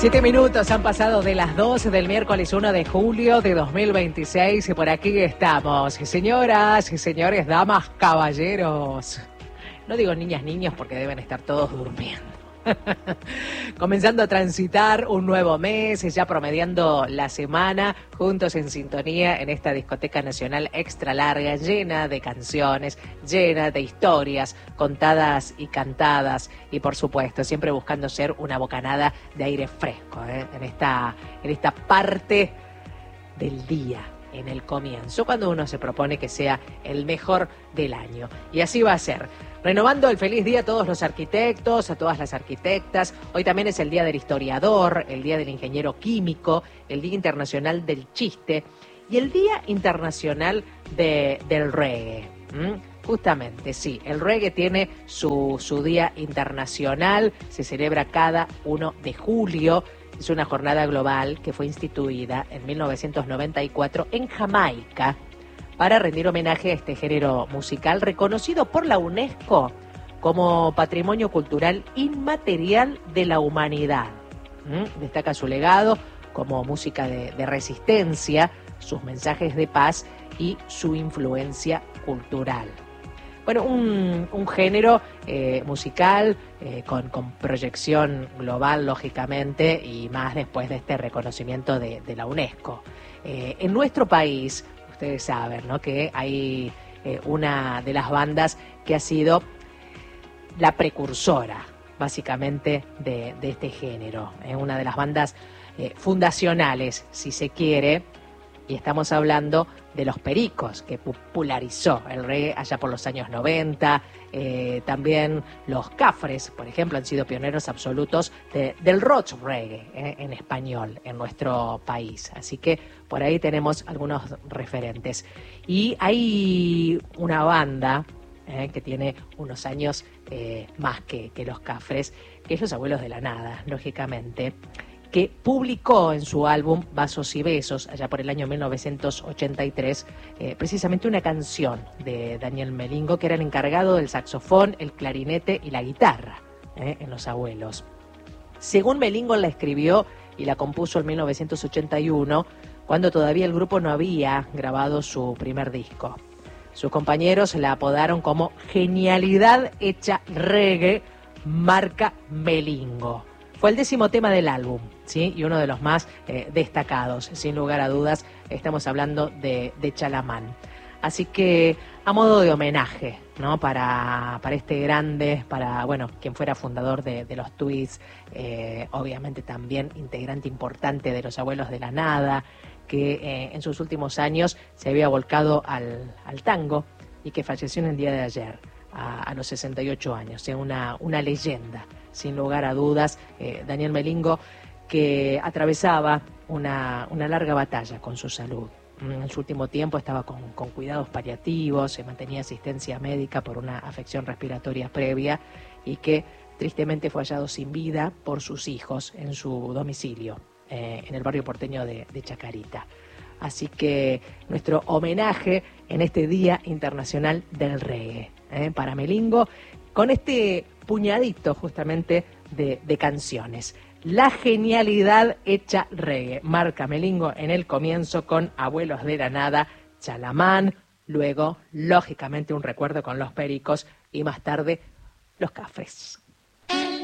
7 minutos han pasado de las 12 del miércoles 1 de julio de 2026 y por aquí estamos. Señoras y señores, damas, caballeros. No digo niñas, niños porque deben estar todos durmiendo. Comenzando a transitar un nuevo mes, ya promediando la semana, juntos en sintonía en esta discoteca nacional extra larga, llena de canciones, llena de historias contadas y cantadas y por supuesto siempre buscando ser una bocanada de aire fresco, en esta parte del día, en el comienzo, cuando uno se propone que sea el mejor del año. Y así va a ser. Renovando el feliz día a todos los arquitectos, a todas las arquitectas. Hoy también es el Día del Historiador, el Día del Ingeniero Químico, el Día Internacional del Chiste y el Día Internacional del Reggae. Justamente, sí, el reggae tiene su Día Internacional, se celebra cada 1 de julio. Es una jornada global que fue instituida en 1994 en Jamaica para rendir homenaje a este género musical reconocido por la UNESCO como Patrimonio Cultural Inmaterial de la Humanidad. Destaca su legado como música de resistencia, sus mensajes de paz y su influencia cultural. Bueno, un género musical con proyección global, lógicamente, y más después de este reconocimiento de la UNESCO. En nuestro país, ustedes saben, ¿no?, que hay una de las bandas que ha sido la precursora, básicamente, de este género. Una de las bandas fundacionales, si se quiere, y estamos hablando de Los Pericos, que popularizó el reggae allá por los años 90. También Los Cafres, por ejemplo, han sido pioneros absolutos del rock reggae en español en nuestro país. Así que por ahí tenemos algunos referentes. Y hay una banda que tiene unos años más que Los Cafres, que es Los Abuelos de la Nada, lógicamente, que publicó en su álbum Vasos y Besos, allá por el año 1983, precisamente una canción de Daniel Melingo, que era el encargado del saxofón, el clarinete y la guitarra en Los Abuelos. Según Melingo, la escribió y la compuso en 1981, cuando todavía el grupo no había grabado su primer disco. Sus compañeros la apodaron como Genialidad Hecha Reggae, marca Melingo. Fue el 10º tema del álbum, ¿sí? Y uno de los más destacados, sin lugar a dudas. Estamos hablando de Chalamán. Así que, a modo de homenaje, ¿no?, para este grande, para, bueno, quien fuera fundador de los Twists, obviamente también integrante importante de Los Abuelos de la Nada, que en sus últimos años se había volcado al tango y que falleció en el día de ayer, a los 68 años, una leyenda, sin lugar a dudas. Daniel Melingo, que atravesaba una larga batalla con su salud. En su último tiempo estaba con cuidados paliativos, se mantenía asistencia médica por una afección respiratoria previa y que tristemente fue hallado sin vida por sus hijos en su domicilio, en el barrio porteño de Chacarita. Así que nuestro homenaje en este Día Internacional del Reggae, para Melingo, con este puñadito justamente de canciones. La Genialidad Hecha Reggae, marca Melingo en el comienzo con Abuelos de la Nada, Chalamán, luego, lógicamente, un recuerdo con Los Pericos y más tarde, Los Cafres.